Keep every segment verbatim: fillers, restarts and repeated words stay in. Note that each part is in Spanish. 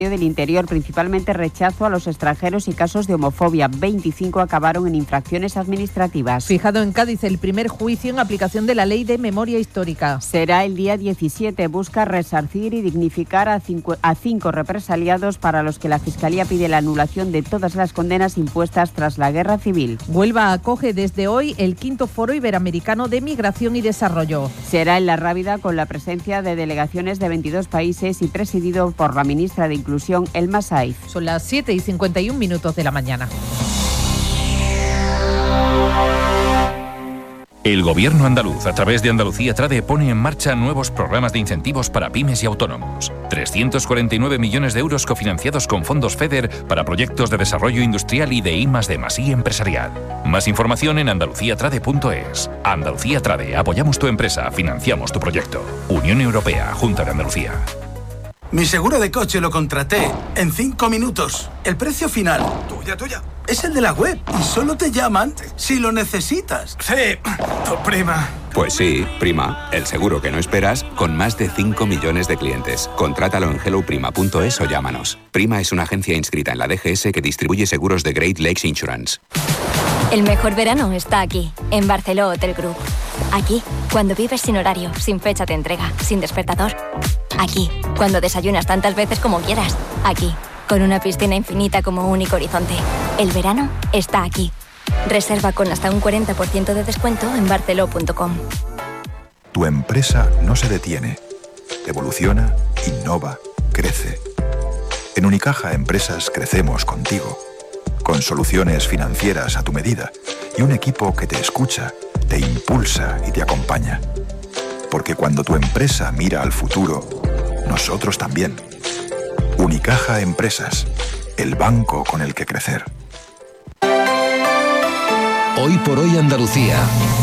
del Interior, principalmente rechazo a los extranjeros y casos de homofobia. veinticinco acabaron en infracciones administrativas. Fijado en Cádiz el primer juicio en aplicación de la Ley de Memoria Histórica. Será el día diecisiete. Busca resarcir y dignificar a cinco, a cinco represaliados para los que la Fiscalía pide la anulación de todas las condenas impuestas tras la Guerra Civil. Huelva acoge desde hoy el quinto Foro Iberoamericano de Migración y Desarrollo. Será en La Rábida con la presencia de delegaciones de veintidós países y presidido por la ministra de Inclusión, Elma Saiz. Son las siete y cincuenta y un minutos de la mañana. El Gobierno andaluz, a través de Andalucía Trade, pone en marcha nuevos programas de incentivos para pymes y autónomos. trescientos cuarenta y nueve millones de euros cofinanciados con fondos FEDER para proyectos de desarrollo industrial y de I más D más I empresarial. Más información en andalucía trade punto es. Andalucía Trade, apoyamos tu empresa, financiamos tu proyecto. Unión Europea, Junta de Andalucía. Mi seguro de coche lo contraté en cinco minutos. El precio final, tuya, tuya, es el de la web y solo te llaman si lo necesitas. Sí, tu prima. Pues sí, prima, el seguro que no esperas con más de cinco millones de clientes. Contrátalo en hello prima punto es o llámanos. Prima es una agencia inscrita en la D G S que distribuye seguros de Great Lakes Insurance. El mejor verano está aquí, en Barceló Hotel Group. Aquí, cuando vives sin horario, sin fecha de entrega, sin despertador. Aquí, cuando desayunas tantas veces como quieras. Aquí, con una piscina infinita como único horizonte. El verano está aquí. Reserva con hasta un cuarenta por ciento de descuento en barceló punto com. Tu empresa no se detiene. Evoluciona, innova, crece. En Unicaja Empresas crecemos contigo. Con soluciones financieras a tu medida y un equipo que te escucha, te impulsa y te acompaña. Porque cuando tu empresa mira al futuro, nosotros también. Unicaja Empresas, el banco con el que crecer. Hoy por hoy Andalucía.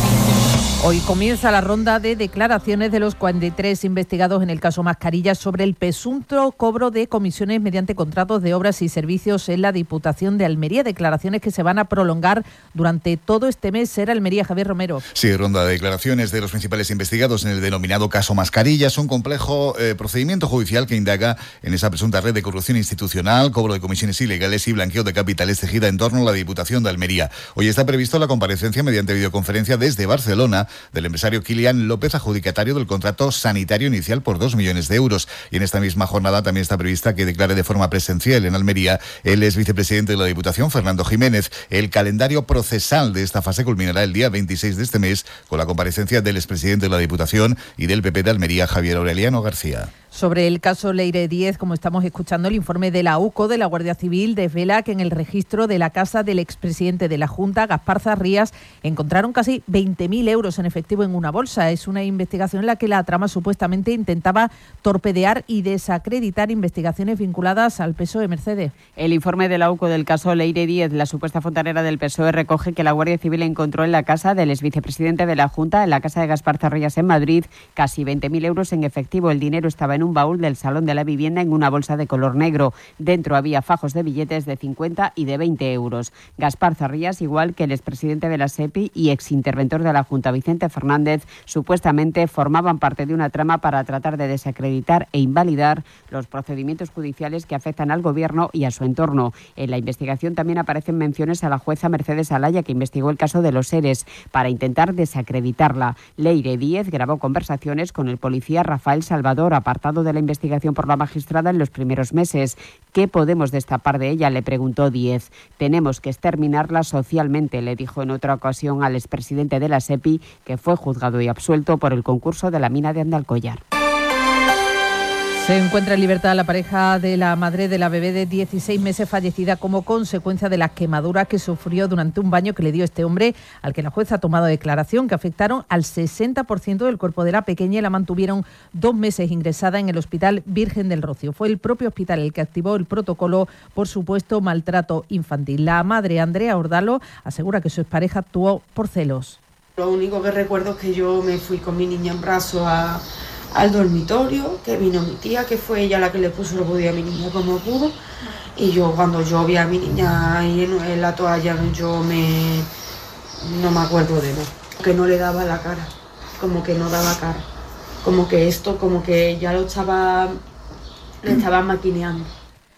Hoy comienza la ronda de declaraciones de los cuarenta y tres investigados en el caso Mascarillas sobre el presunto cobro de comisiones mediante contratos de obras y servicios en la Diputación de Almería. Declaraciones que se van a prolongar durante todo este mes. Será Almería, Javier Romero. Sí, ronda de declaraciones de los principales investigados en el denominado caso Mascarillas, un complejo eh, procedimiento judicial que indaga en esa presunta red de corrupción institucional, cobro de comisiones ilegales y blanqueo de capitales tejida en torno a la Diputación de Almería. Hoy está previsto la comparecencia mediante videoconferencia desde Barcelona del empresario Kilian López, adjudicatario del contrato sanitario inicial por dos millones de euros. Y en esta misma jornada también está prevista que declare de forma presencial en Almería el ex vicepresidente de la Diputación, Fernando Jiménez. El calendario procesal de esta fase culminará el día veintiséis de este mes con la comparecencia del expresidente de la Diputación y del P P de Almería, Javier Aureliano García. Sobre el caso Leire Díez, como estamos escuchando, el informe de la U C O de la Guardia Civil desvela que en el registro de la casa del expresidente de la Junta, Gaspar Zarrías, encontraron casi veinte mil euros en efectivo en una bolsa. Es una investigación en la que la trama supuestamente intentaba torpedear y desacreditar investigaciones vinculadas al P S O E. Mercedes. El informe de la U C O del caso Leire Díez, la supuesta fontanera del P S O E, recoge que la Guardia Civil encontró en la casa del exvicepresidente de la Junta, en la casa de Gaspar Zarrías en Madrid, casi veinte mil euros en efectivo. El dinero estaba en un baúl del salón de la vivienda en una bolsa de color negro. Dentro había fajos de billetes de cincuenta y de veinte euros. Gaspar Zarrías, igual que el expresidente de la SEPI y exinterventor de la Junta, Vicente Fernández, supuestamente formaban parte de una trama para tratar de desacreditar e invalidar los procedimientos judiciales que afectan al Gobierno y a su entorno. En la investigación también aparecen menciones a la jueza Mercedes Alaya, que investigó el caso de los ERES para intentar desacreditarla. Leire Díez grabó conversaciones con el policía Rafael Salvador, apartado de la investigación por la magistrada en los primeros meses. ¿Qué podemos destapar de ella?, le preguntó Díez. Tenemos que exterminarla socialmente, le dijo en otra ocasión al expresidente de la SEPI, que fue juzgado y absuelto por el concurso de la mina de Andalcollar. Se encuentra en libertad la pareja de la madre de la bebé de dieciséis meses fallecida como consecuencia de las quemaduras que sufrió durante un baño que le dio este hombre, al que la jueza ha tomado declaración, que afectaron al sesenta por ciento del cuerpo de la pequeña y la mantuvieron dos meses ingresada en el Hospital Virgen del Rocío. Fue el propio hospital el que activó el protocolo por supuesto maltrato infantil. La madre, Andrea Ordalo, asegura que su expareja actuó por celos. Lo único que recuerdo es que yo me fui con mi niña en brazos a... al dormitorio, que vino mi tía, que fue ella la que le puso el body a mi niña como pudo, y yo cuando yo vi a mi niña ahí en, en la toalla, yo me no me acuerdo de nada, que no le daba la cara, como que no daba cara, como que esto, como que ya lo estaba, le estaba maquineando.